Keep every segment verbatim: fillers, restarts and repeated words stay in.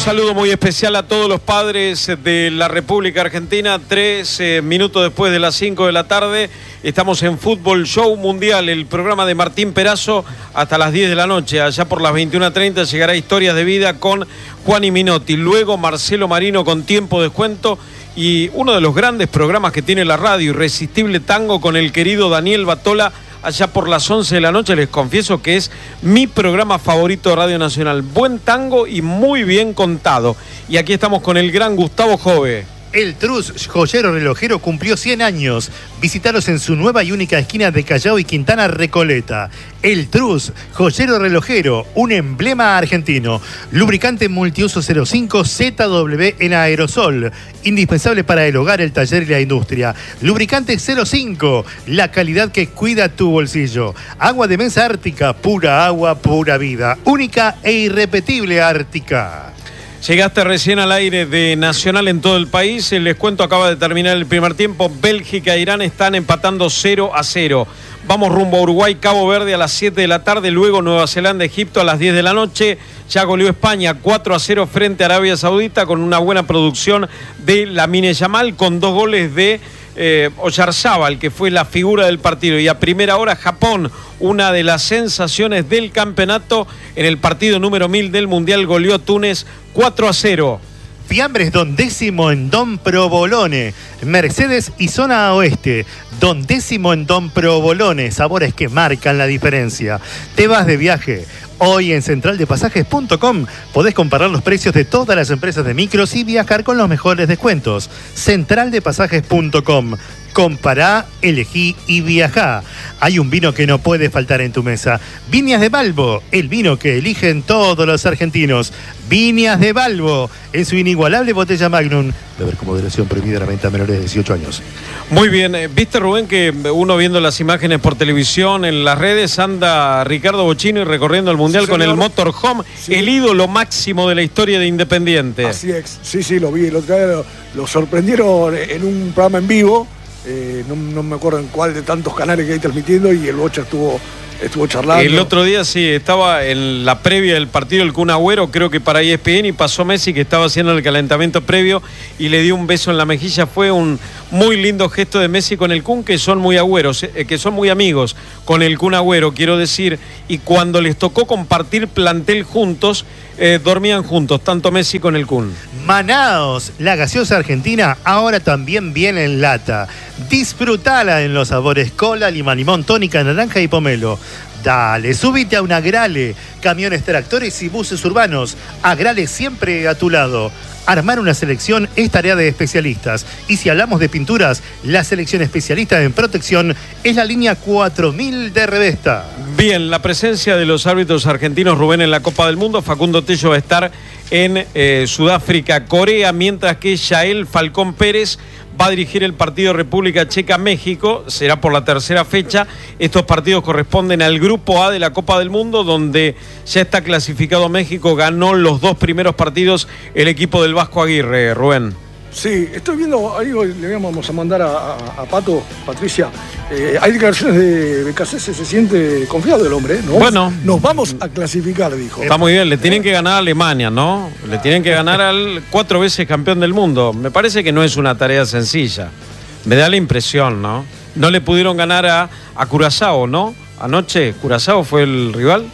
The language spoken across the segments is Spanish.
saludo muy especial a todos los padres de la República Argentina. Tres eh, minutos después de las cinco de la tarde, estamos en Fútbol Show Mundial, el programa de Martín Perazo, hasta las diez de la noche. Allá por las veintiuna treinta llegará Historias de Vida con Juan y Minotti. Luego Marcelo Marino con Tiempo Descuento. Y uno de los grandes programas que tiene la radio, Irresistible Tango, con el querido Daniel Batola, allá por las once de la noche. Les confieso que es mi programa favorito de Radio Nacional. Buen tango y muy bien contado. Y aquí estamos con el gran Gustavo Jove. El Trus, joyero relojero, cumplió cien años. Visítalos en su nueva y única esquina de Callao y Quintana Recoleta. El Trus, joyero relojero, un emblema argentino. Lubricante multiuso cero cinco Z W en aerosol. Indispensable para el hogar, el taller y la industria. Lubricante cero cinco, la calidad que cuida tu bolsillo. Agua de mesa Ártica, pura agua, pura vida. Única e irrepetible Ártica. Llegaste recién al aire de Nacional en todo el país. Les cuento, acaba de terminar el primer tiempo. Bélgica e Irán están empatando cero a cero. Vamos rumbo a Uruguay, Cabo Verde a las siete de la tarde. Luego Nueva Zelanda, Egipto a las diez de la noche. Ya goleó España cuatro a cero frente a Arabia Saudita con una buena producción de Lamine Yamal, con dos goles de eh, Oyarzábal, que fue la figura del partido. Y a primera hora Japón, una de las sensaciones del campeonato, en el partido número mil del Mundial, goleó Túnez cuatro a cero. Fiambres Don Décimo en Don Provolone. Mercedes y Zona Oeste. Don Décimo en Don Provolone. Sabores que marcan la diferencia. Te vas de viaje. Hoy en central de pasajes punto com podés comparar los precios de todas las empresas de micros y viajar con los mejores descuentos. central de pasajes punto com. Compará, elegí y viajá. Hay un vino que no puede faltar en tu mesa. Viñas de Balbo, el vino que eligen todos los argentinos. Viñas de Balbo, en su inigualable botella Magnum. Beber con moderación, prohibida la venta a menores de dieciocho años. Muy bien, ¿viste, Rubén, que uno viendo las imágenes por televisión, en las redes, anda Ricardo Bocchini recorriendo el Mundial, sí, con el motorhome, sí, el ídolo máximo de la historia de Independiente? Así es, sí, sí, lo vi. El otro día lo, lo sorprendieron en un programa en vivo. Eh, no, no me acuerdo en cuál de tantos canales que hay transmitiendo, y el Bocha estuvo, estuvo charlando. El otro día sí, estaba en la previa del partido el Kun Agüero, creo que para E S P N, y pasó Messi, que estaba haciendo el calentamiento previo, y le dio un beso en la mejilla. Fue un muy lindo gesto de Messi con el Kun, que son muy agüeros, eh, que son muy amigos con el Kun Agüero, quiero decir, y cuando les tocó compartir plantel juntos, eh, dormían juntos, tanto Messi con el Kun. Manaos, la gaseosa argentina ahora también viene en lata. Disfrutala en los sabores cola, lima, limón, tónica, naranja y pomelo. Dale, súbite a una Agrale. Camiones, tractores y buses urbanos. Agrale siempre a tu lado. Armar una selección es tarea de especialistas. Y si hablamos de pinturas, la selección especialista en protección es la línea cuatro mil de Revesta. Bien, la presencia de los árbitros argentinos, Rubén, en la Copa del Mundo. Facundo Tello va a estar en eh, Sudáfrica, Corea, mientras que Yael Falcón Pérez va a dirigir el partido República Checa-México. Será por la tercera fecha. Estos partidos corresponden al Grupo A de la Copa del Mundo, donde ya está clasificado México. Ganó los dos primeros partidos el equipo del Vasco Aguirre, Rubén. Sí, estoy viendo, ahí le vamos a mandar a, a, a Pato, Patricia, eh, hay declaraciones de B K C S, se siente confiado el hombre, ¿no? Bueno. Nos vamos a clasificar, dijo. Está muy bien, le tienen que ganar a Alemania, ¿no? Le tienen que ganar al cuatro veces campeón del mundo. Me parece que no es una tarea sencilla. Me da la impresión, ¿no? No le pudieron ganar a, a Curazao, ¿no? Anoche, ¿Curazao fue el rival?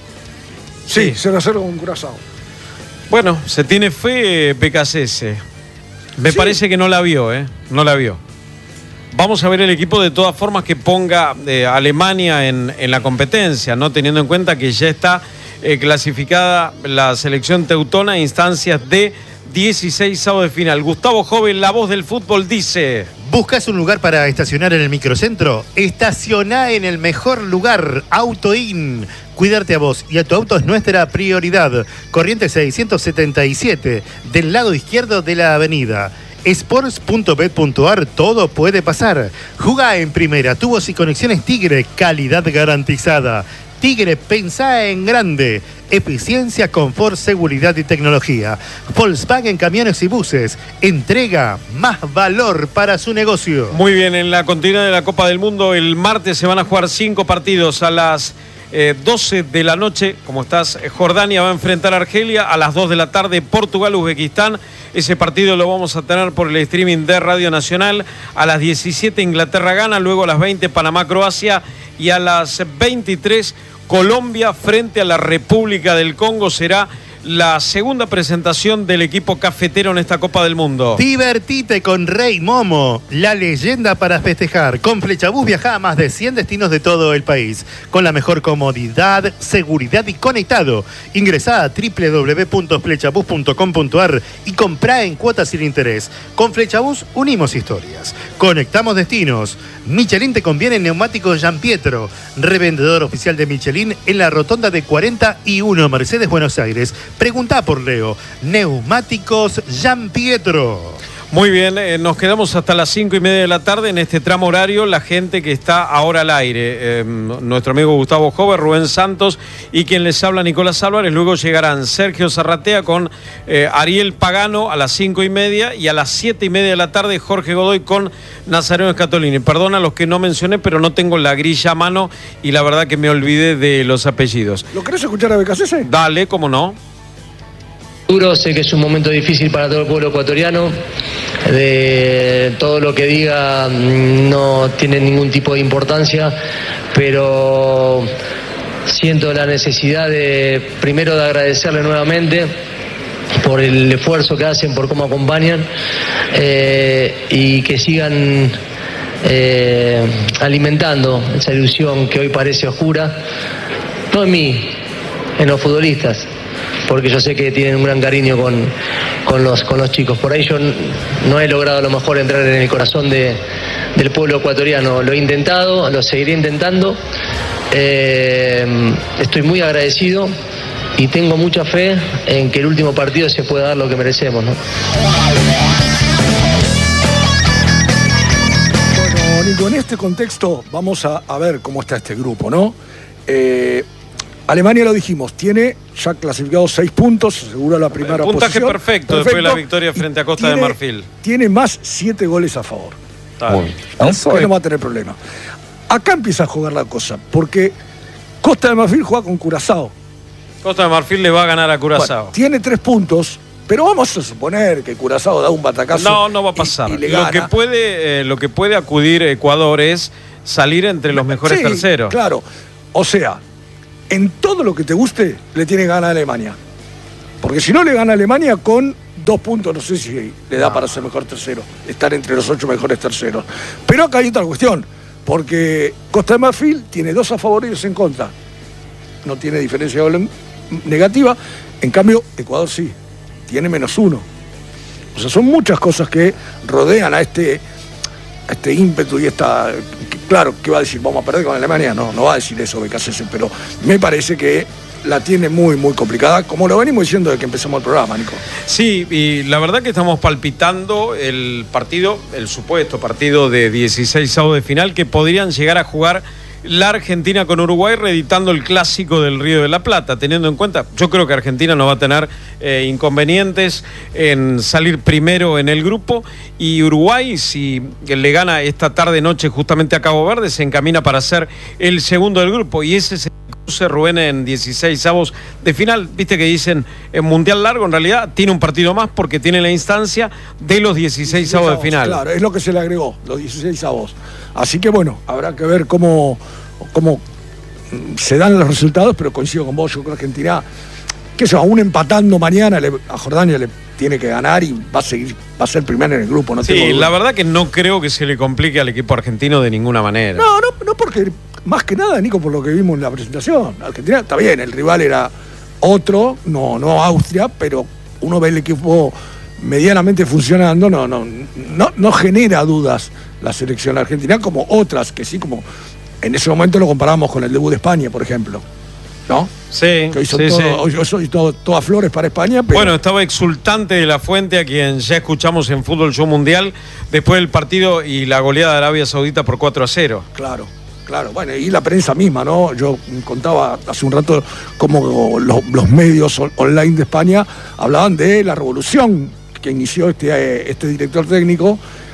Sí, cero a cero con Curazao. Bueno, se tiene fe B K C S. Me sí. parece que no la vio, ¿eh? No la vio. Vamos a ver el equipo de todas formas que ponga eh, Alemania en, en la competencia, ¿no? Teniendo en cuenta que ya está eh, clasificada la selección teutona a instancias de dieciséis de final. Gustavo Joven, la voz del fútbol, dice: ¿buscas un lugar para estacionar en el microcentro? Estacioná en el mejor lugar, AutoIn. Cuidarte a vos y a tu auto es nuestra prioridad. Corrientes seiscientos setenta y siete, del lado izquierdo de la avenida. Sports punto bet punto ar, todo puede pasar. Jugá en primera, tubos y conexiones Tigre, calidad garantizada. Tigre, pensá en grande. Eficiencia, confort, seguridad y tecnología. Volkswagen Camiones y Buses. Entrega más valor para su negocio. Muy bien, en la continuidad de la Copa del Mundo, el martes se van a jugar cinco partidos. A las Eh, doce de la noche, ¿cómo estás? Jordania va a enfrentar a Argelia. A las dos de la tarde, Portugal, Uzbekistán. Ese partido lo vamos a tener por el streaming de Radio Nacional. A las diecisiete, Inglaterra gana. Luego a las veinte, Panamá, Croacia. Y a las veintitrés, Colombia frente a la República del Congo. Será la segunda presentación del equipo cafetero en esta Copa del Mundo. Divertite con Rey Momo, la leyenda para festejar. Con Flechabús viaja a más de cien destinos de todo el país, con la mejor comodidad, seguridad y conectado. Ingresá a doble u doble u doble u punto flechabús punto com punto a r y comprá en cuotas sin interés. Con Flechabús unimos historias, conectamos destinos. Michelin te conviene en neumáticos Giampietro, revendedor oficial de Michelin en la rotonda de cuarenta y uno Mercedes, Buenos Aires. Preguntá por Leo. Neumáticos Giampietro. Muy bien, eh, nos quedamos hasta las cinco y media de la tarde en este tramo horario. La gente que está ahora al aire, eh, nuestro amigo Gustavo Jover, Rubén Santos y quien les habla, Nicolás Álvarez. Luego llegarán Sergio Zarratea con eh, Ariel Pagano a las cinco y media, y a las siete y media de la tarde Jorge Godoy con Nazareno Scatolini. Perdona a los que no mencioné, pero no tengo la grilla a mano y la verdad que me olvidé de los apellidos. ¿Lo querés escuchar a Becasese? Dale, cómo no. Sé que es un momento difícil para todo el pueblo ecuatoriano. De todo lo que diga no tiene ningún tipo de importancia, pero siento la necesidad de, primero, de agradecerle nuevamente por el esfuerzo que hacen, por cómo acompañan, eh, y que sigan eh, alimentando esa ilusión que hoy parece oscura, no en mí, en los futbolistas, porque yo sé que tienen un gran cariño con, con, los, con los chicos. Por ahí yo no he logrado a lo mejor entrar en el corazón de, del pueblo ecuatoriano. Lo he intentado, lo seguiré intentando. Eh, estoy muy agradecido y tengo mucha fe en que el último partido se pueda dar lo que merecemos, ¿no? Bueno, Nico, en este contexto vamos a, a ver cómo está este grupo, ¿no? Eh... Alemania, lo dijimos, tiene ya clasificados seis puntos, asegura la primera el puntaje posición. perfecto, perfecto después de la victoria frente a Costa tiene, de Marfil. Tiene más siete goles a favor. Muy Eso no va a tener problema. Acá empieza a jugar la cosa, porque Costa de Marfil juega con Curazao. Costa de Marfil le va a ganar a Curazao. Bueno, tiene tres puntos, pero vamos a suponer que Curazao da un batacazo. No, no va a pasar. Y, y le lo, gana. que puede, eh, lo que puede acudir Ecuador es salir entre los mejores sí, terceros. Claro, o sea, en todo lo que te guste, le tiene que ganar a Alemania. Porque si no le gana a Alemania, con dos puntos, no sé si le da para ser mejor tercero, estar entre los ocho mejores terceros. Pero acá hay otra cuestión, porque Costa de Marfil tiene dos a favor y dos en contra. No tiene diferencia de gol negativa. En cambio, Ecuador sí, tiene menos uno. O sea, son muchas cosas que rodean a este, a este ímpetu y esta... Claro, ¿qué va a decir? ¿Vamos a perder con Alemania? No, no va a decir eso Becasese, pero me parece que la tiene muy, muy complicada, como lo venimos diciendo desde que empezamos el programa, Nico. Sí, y la verdad que estamos palpitando el partido, el supuesto partido de dieciséis avos de final que podrían llegar a jugar la Argentina con Uruguay, reeditando el clásico del Río de la Plata, teniendo en cuenta, yo creo que Argentina no va a tener eh, inconvenientes en salir primero en el grupo, y Uruguay, si le gana esta tarde noche justamente a Cabo Verde, se encamina para ser el segundo del grupo, y ese es el cruce, Rubén, en dieciséis avos de final. Viste que dicen en mundial largo, en realidad tiene un partido más porque tiene la instancia de los dieciséis avos de final. Claro, es lo que se le agregó, los dieciséis avos. Así que bueno, habrá que ver cómo, cómo se dan los resultados, pero coincido con vos, yo creo que Argentina, que eso, aún empatando mañana, le, a Jordania le tiene que ganar y va a seguir, va a ser primero en el grupo. No sí, la verdad que no creo que se le complique al equipo argentino de ninguna manera. No, no, no porque, más que nada, Nico, por lo que vimos en la presentación, Argentina está bien, el rival era otro, no, no Austria, pero uno ve el equipo medianamente funcionando, no, no, no, no genera dudas la selección argentina, como otras que sí, como en ese momento lo comparábamos con el debut de España, por ejemplo, ¿no? Sí, que hizo sí, todo, sí. Hoy, hoy todo, todas flores para España, pero... Bueno, estaba exultante de la Fuente, a quien ya escuchamos en Fútbol Show Mundial, después del partido y la goleada de Arabia Saudita por cuatro a cero. Claro, claro, bueno, y la prensa misma, ¿no? Yo contaba hace un rato cómo los, los medios online de España hablaban de la revolución que inició este, este director técnico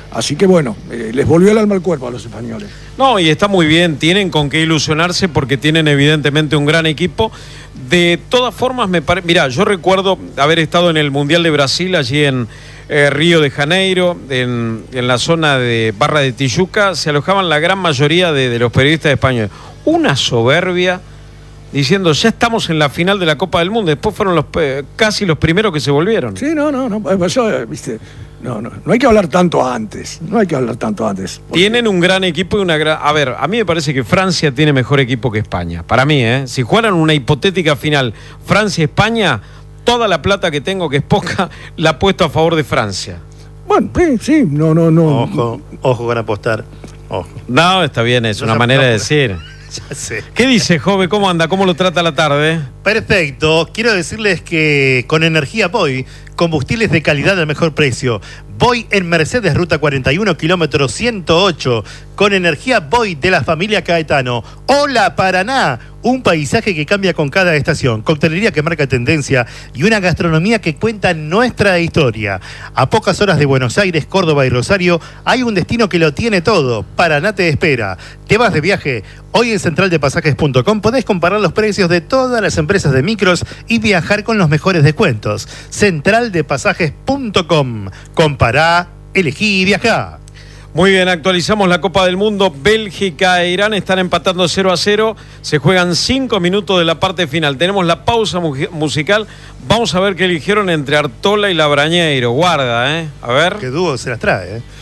Así que bueno, eh, les volvió el alma al cuerpo a los españoles. No, y está muy bien, tienen con qué ilusionarse porque tienen evidentemente un gran equipo. De todas formas, me parece, mirá, yo recuerdo haber estado en el Mundial de Brasil, allí en eh, Río de Janeiro, en, en la zona de Barra de Tijuca, se alojaban la gran mayoría de, de los periodistas españoles. Una soberbia, diciendo, ya estamos en la final de la Copa del Mundo. Después fueron los casi los primeros que se volvieron. Sí, no, no, no, eso, viste, no, no, no hay que hablar tanto antes, no hay que hablar tanto antes. Porque... Tienen un gran equipo y una gran... A ver, a mí me parece que Francia tiene mejor equipo que España. Para mí, ¿eh? Si jugaran una hipotética final Francia-España, toda la plata que tengo, que es poca, la apuesto a favor de Francia. Bueno, sí, sí, no, no, no. Ojo, ojo con apostar, ojo. No, está bien, es No una se- manera no, de decir. Ya sé. ¿Qué dice, Jove? ¿Cómo anda? ¿Cómo lo trata la tarde? Perfecto. Quiero decirles que con Energía Boy, combustibles de calidad al mejor precio. Voy en Mercedes, ruta cuarenta y uno, kilómetro ciento ocho, con Energía Boy de la familia Caetano. Hola Paraná, un paisaje que cambia con cada estación, coctelería que marca tendencia y una gastronomía que cuenta nuestra historia. A pocas horas de Buenos Aires, Córdoba y Rosario, hay un destino que lo tiene todo. Paraná te espera. ¿Te vas de viaje? Hoy en central de pasajes punto com podés comparar los precios de todas las empresas de micros y viajar con los mejores descuentos. central de pasajes punto com. Compará, elegí y viajá. Muy bien, actualizamos la Copa del Mundo. Bélgica e Irán están empatando cero a cero. Se juegan cinco minutos de la parte final. Tenemos la pausa mu- musical. Vamos a ver qué eligieron entre Artola y Labrañeiro. Guarda, ¿eh? A ver. Qué dúo se las trae, ¿eh?